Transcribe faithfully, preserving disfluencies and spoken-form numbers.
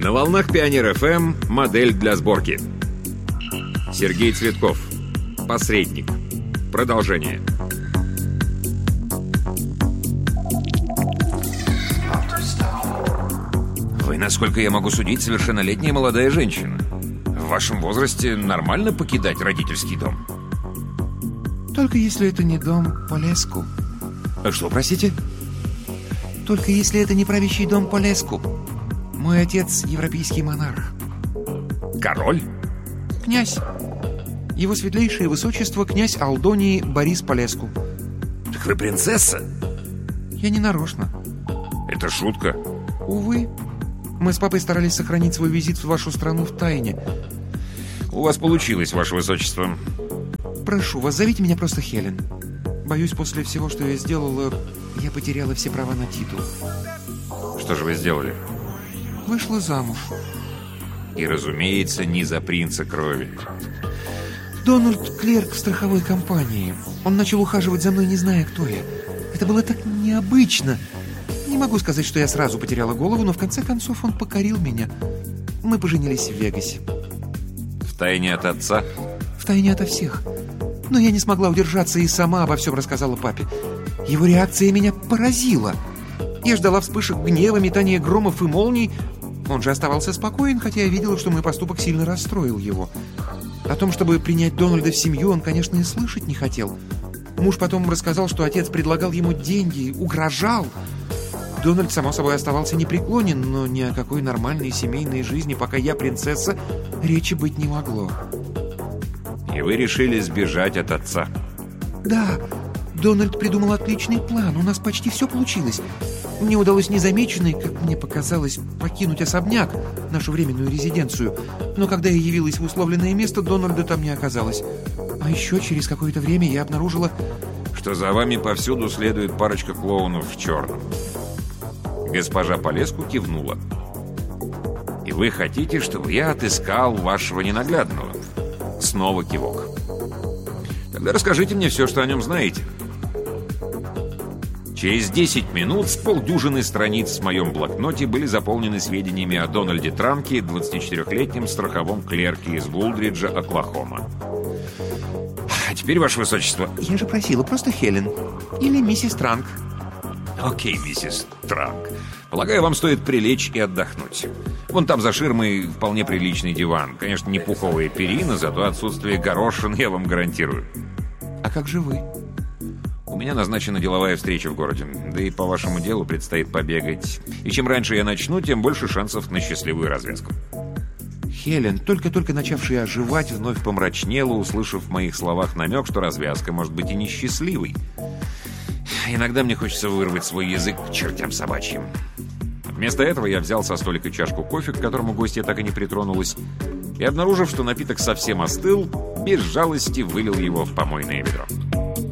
На волнах Пионер эф эм модель для сборки. Сергей Цветков. Посредник. Продолжение. Вы, насколько я могу судить, совершеннолетняя молодая женщина. В вашем возрасте нормально покидать родительский дом? Только если это не дом Полеску. А что, простите? Только если это не правящий дом Полеску. Мой отец — европейский монарх. Король? Князь. Его светлейшее высочество князь Алдонии Борис Полеску. Так вы принцесса? Я не нарочно. Это шутка? Увы. Мы с папой старались сохранить свой визит в вашу страну в тайне. У вас получилось, ваше высочество. Прошу вас, зовите меня просто Хелен. Боюсь, после всего, что я сделала, я потеряла все права на титул. Что же вы сделали? Вышла замуж. И, разумеется, не за принца крови. Дональд Клерк в страховой компании. Он начал ухаживать за мной, не зная, кто я. Это было так необычно. Не могу сказать, что я сразу потеряла голову, но в конце концов он покорил меня. Мы поженились в Вегасе. Втайне от отца? Втайне ото всех. Но я не смогла удержаться и сама обо всем рассказала папе. Его реакция меня поразила. Я ждала вспышек гнева, метания громов и молний. Он же оставался спокоен, хотя я видела, что мой поступок сильно расстроил его. О том, чтобы принять Дональда в семью, он, конечно, и слышать не хотел. Муж потом рассказал, что отец предлагал ему деньги, угрожал. Дональд, само собой, оставался непреклонен, но ни о какой нормальной семейной жизни, пока я принцесса, речи быть не могло. И вы решили сбежать от отца? Да, Дональд придумал отличный план, у нас почти все получилось. Мне удалось незамеченной, как мне показалось, покинуть особняк, нашу временную резиденцию. Но когда я явилась в условленное место, Дональда там не оказалось. А еще через какое-то время я обнаружила... что за вами повсюду следует парочка клоунов в черном. Госпожа Полеску кивнула. И вы хотите, чтобы я отыскал вашего ненаглядного? Снова кивок. Тогда расскажите мне все, что о нем знаете. Через десять минут с полдюжины страниц в моем блокноте были заполнены сведениями о Дональде Транке, двадцатичетырехлетнем страховом клерке из Вулдриджа, Оклахома. А теперь, ваше высочество... Я же просила, просто Хелен. Или миссис Транк. Окей, миссис Транк. Полагаю, вам стоит прилечь и отдохнуть. Вон там за ширмой вполне приличный диван. Конечно, не пуховая перина, зато отсутствие горошин я вам гарантирую. А как же вы? У меня назначена деловая встреча в городе. Да и по вашему делу предстоит побегать. И чем раньше я начну, тем больше шансов на счастливую развязку. Хелен, только-только начавшая оживать, вновь помрачнела, услышав в моих словах намек, что развязка может быть и несчастливой. Иногда мне хочется вырвать свой язык к чертям собачьим. Вместо этого я взял со столика чашку кофе, к которому гостья так и не притронулась, и, обнаружив, что напиток совсем остыл, без жалости вылил его в помойное ведро.